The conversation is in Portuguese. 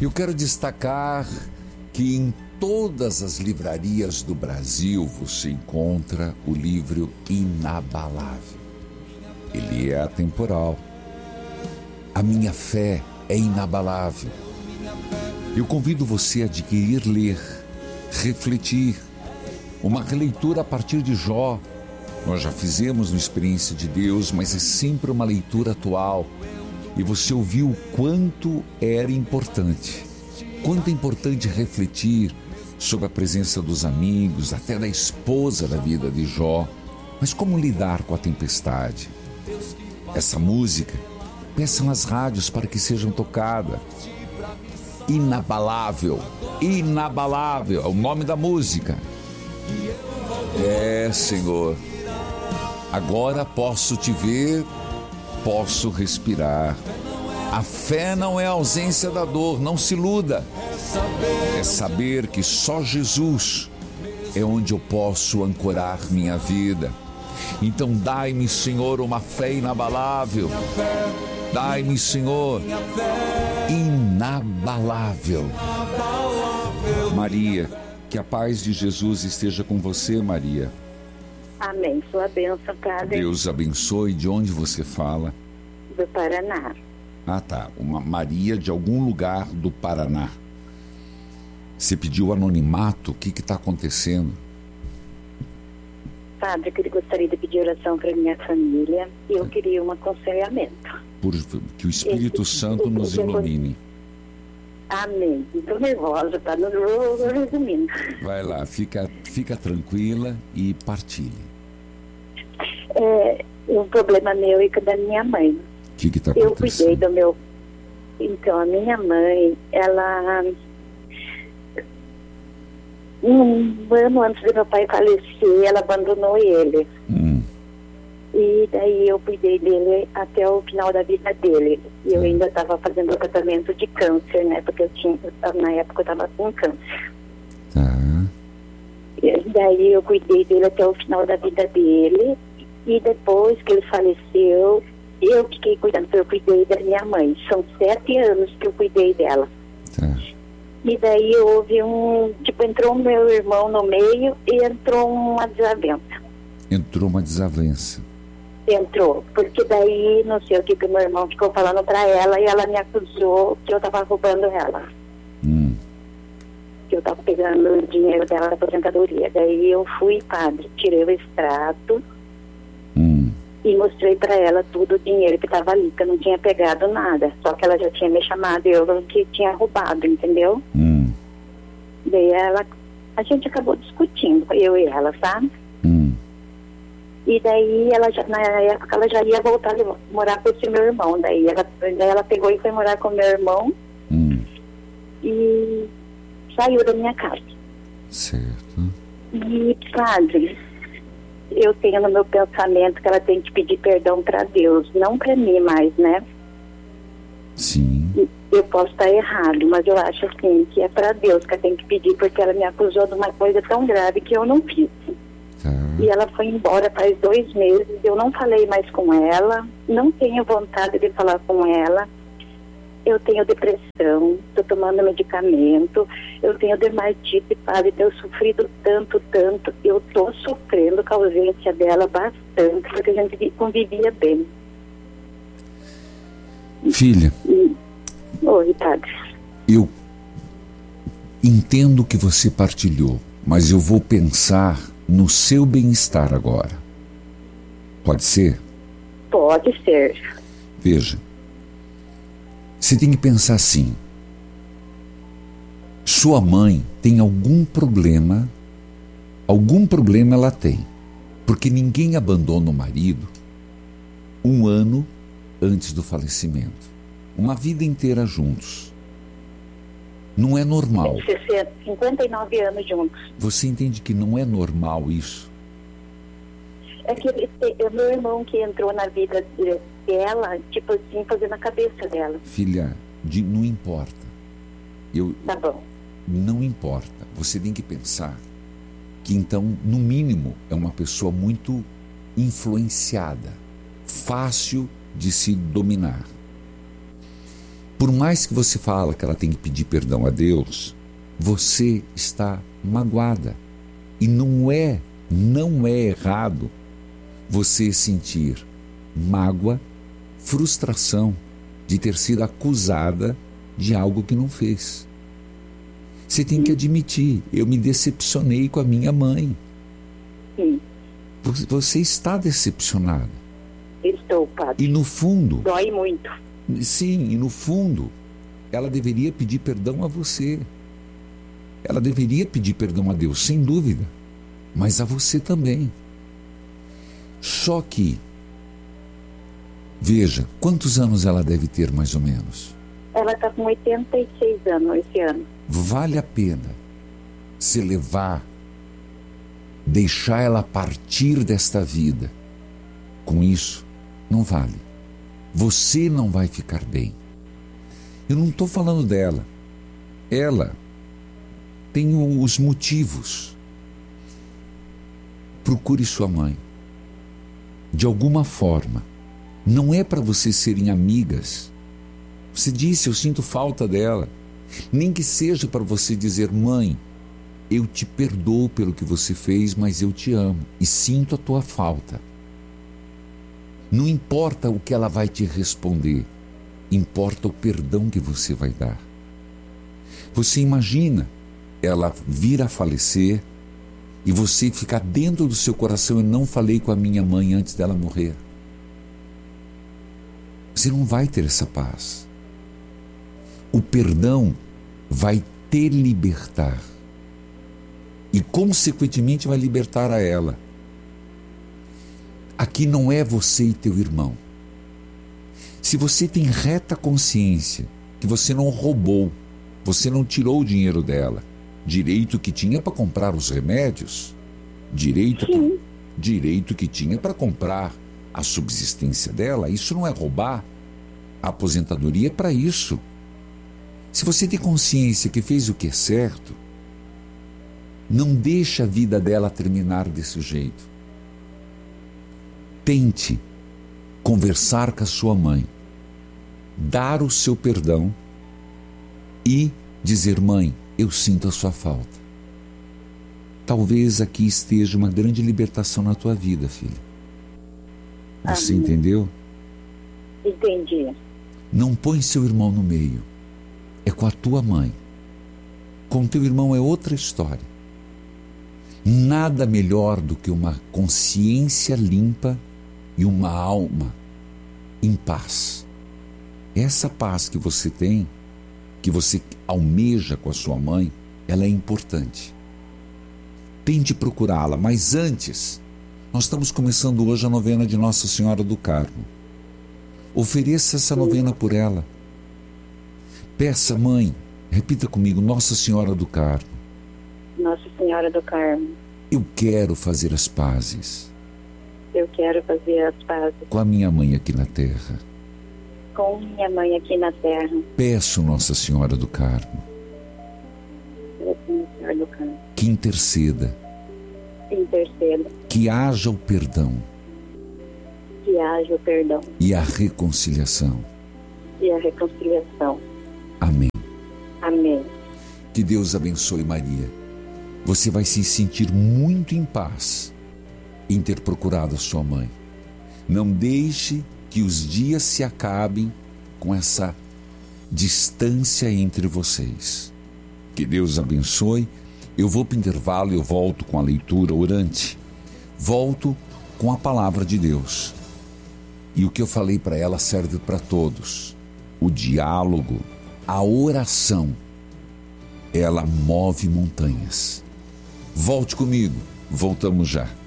Eu quero destacar que em todas as livrarias do Brasil você encontra o livro Inabalável. Ele é atemporal. A minha fé é inabalável. Eu convido você a adquirir, ler, refletir. Uma releitura a partir de Jó. Nós já fizemos no Experiência de Deus, mas é sempre uma leitura atual. E você ouviu o quanto era importante. Quanto é importante refletir sobre a presença dos amigos, até da esposa da vida de Jó. Mas como lidar com a tempestade? Essa música, peça nas rádios para que sejam tocadas. Inabalável, inabalável, é o nome da música. É, Senhor, agora posso te ver, posso respirar. A fé não é a ausência da dor, não se iluda. É saber que só Jesus é onde eu posso ancorar minha vida. Então dai-me, Senhor, uma fé inabalável. Dai-me, Senhor, inabalável. Maria, que a paz de Jesus esteja com você, Maria. Amém. Sua bênção, Padre. Deus abençoe. De onde você fala? Do Paraná. Ah, tá. Uma Maria de algum lugar do Paraná. Você pediu anonimato? O que está acontecendo? Padre, eu gostaria de pedir oração para minha família e eu queria um aconselhamento. Que o Espírito Santo nos ilumine. Amém. Estou nervosa, tá? Resumindo. Vai lá, fica tranquila e partilhe. Um problema meu e da minha mãe. O que está Eu acontecendo? cuidei do meu... Então, a minha mãe, ela... Um ano antes de meu pai falecer, ela abandonou ele. E daí eu cuidei dele até o final da vida dele. E eu ainda estava fazendo o tratamento de câncer, né? Porque na época eu estava com câncer. E daí eu cuidei dele até o final da vida dele. E depois que ele faleceu, eu fiquei cuidando, eu cuidei da minha mãe. São 7 anos que eu cuidei dela. E daí houve entrou meu irmão no meio e entrou uma desavença. Entrou uma desavença. Entrou, porque daí, não sei o que meu irmão ficou falando pra ela e ela me acusou que eu tava roubando ela. Que eu tava pegando o dinheiro dela da aposentadoria. Daí eu fui, padre, tirei o extrato e mostrei pra ela todo o dinheiro que tava ali, que eu não tinha pegado nada. Só que ela já tinha me chamado e eu que tinha roubado, entendeu? Daí a gente acabou discutindo, eu e ela, sabe? E daí na época ela já ia voltar a morar com esse meu irmão. Daí ela pegou e foi morar com meu irmão e saiu da minha casa. Certo. E, padre, eu tenho no meu pensamento que ela tem que pedir perdão para Deus, não para mim mais, né? Sim. Eu posso estar errado, mas eu acho assim que é para Deus que ela tem que pedir, porque ela me acusou de uma coisa tão grave que eu não fiz. E ela foi embora faz 2 meses, eu não falei mais com ela, não tenho vontade de falar com ela. Eu tenho depressão, estou tomando medicamento, eu tenho dermatite, padre, tenho sofrido tanto, eu estou sofrendo com a ausência dela bastante, porque a gente convivia bem. Filha, Oi, padre. eu entendo o que você partilhou, mas eu vou pensar no seu bem-estar agora. Pode ser? Pode ser. Veja, você tem que pensar assim: sua mãe tem algum problema ela tem, porque ninguém abandona o marido 1 ano antes do falecimento, uma vida inteira juntos. Não é normal. 59 anos juntos. Você entende que não é normal isso? É que é meu irmão que entrou na vida dela, tipo assim, fazendo a cabeça dela. Filha, não importa. Tá bom. Não importa. Você tem que pensar que, então, no mínimo, é uma pessoa muito influenciada, fácil de se dominar. Por mais que você fala que ela tem que pedir perdão a Deus, você está magoada. E não é errado você sentir mágoa, frustração de ter sido acusada de algo que não fez. Você tem que admitir, eu me decepcionei com a minha mãe. Sim. Você está decepcionada. Estou, padre. E no fundo... Dói muito. Sim, e no fundo, ela deveria pedir perdão a você. Ela deveria pedir perdão a Deus, sem dúvida. Mas a você também. Só que, veja, quantos anos ela deve ter mais ou menos? Ela está com 86 anos esse ano. Vale a pena se levar, deixar ela partir desta vida com isso? Não vale. Você não vai ficar bem. Eu não estou falando dela. Ela tem os motivos. Procure sua mãe. De alguma forma. Não é para vocês serem amigas. Você disse, eu sinto falta dela. Nem que seja para você dizer, mãe, eu te perdoo pelo que você fez, mas eu te amo e sinto a tua falta. Não importa o que ela vai te responder, importa o perdão que você vai dar. Você imagina ela vir a falecer e você ficar dentro do seu coração, eu não falei com a minha mãe antes dela morrer. Você não vai ter essa paz. O perdão vai te libertar e consequentemente vai libertar a ela. Aqui não é você e teu irmão. Se você tem reta consciência que você não roubou, você não tirou o dinheiro dela, direito que tinha para comprar os remédios, direito que tinha para comprar a subsistência dela, isso não é roubar. A aposentadoria é para isso. Se você tem consciência que fez o que é certo, não deixe a vida dela terminar desse jeito. Tente conversar com a sua mãe, dar o seu perdão e dizer, mãe, eu sinto a sua falta. Talvez aqui esteja uma grande libertação na tua vida, filha. Você entendeu? Entendi. Não põe seu irmão no meio. É com a tua mãe. Com teu irmão é outra história. Nada melhor do que uma consciência limpa e uma alma em paz. Essa paz que você tem, que você almeja com a sua mãe, ela é importante. Tente procurá-la, mas antes, nós estamos começando hoje a novena de Nossa Senhora do Carmo. Ofereça essa novena por ela. Peça, mãe, repita comigo, Nossa Senhora do Carmo. Nossa Senhora do Carmo. Eu quero fazer as pazes. Eu quero fazer as pazes. Com a minha mãe aqui na terra. Com minha mãe aqui na terra. Peço, Nossa Senhora do Carmo. Nossa Senhora do Carmo. Que interceda. Interceda. Que haja o perdão. Que haja o perdão. E a reconciliação. E a reconciliação. Amém. Amém. Que Deus abençoe Maria. Você vai se sentir muito em paz em ter procurado a sua mãe. Não deixe que os dias se acabem com essa distância entre vocês. Que Deus abençoe. Eu vou para o intervalo, eu volto com a leitura orante. Volto com a palavra de Deus. E o que eu falei para ela serve para todos. O diálogo, a oração, ela move montanhas. Volte comigo, voltamos já.